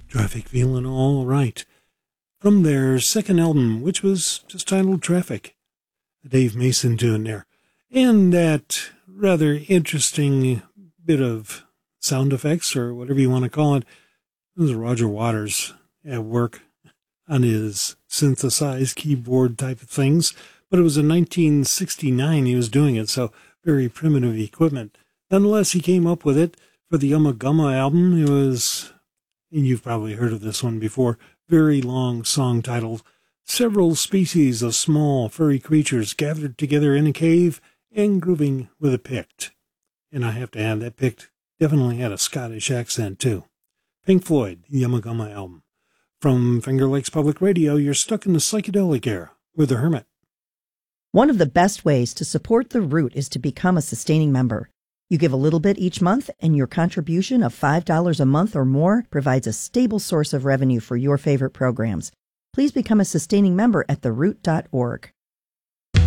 Traffic feeling all right. From their second album, which was just titled Traffic. The Dave Mason tune there. And that rather interesting bit of sound effects, or whatever you want to call it. It was Roger Waters at work on his synthesized keyboard type of things. But it was in 1969 he was doing it, so very primitive equipment. Nonetheless, he came up with it for the Ummagumma album. It was, and you've probably heard of this one before, very long song titled Several Species of Small Furry Creatures Gathered Together in a Cave and Grooving with a Pict. And I have to add, that Pict definitely had a Scottish accent too. Pink Floyd, the Ummagumma album. From Finger Lakes Public Radio, you're stuck in the psychedelic era with The Hermit. One of the best ways to support The Root is to become a sustaining member. You give a little bit each month, and your contribution of $5 a month or more provides a stable source of revenue for your favorite programs. Please become a sustaining member at theroot.org.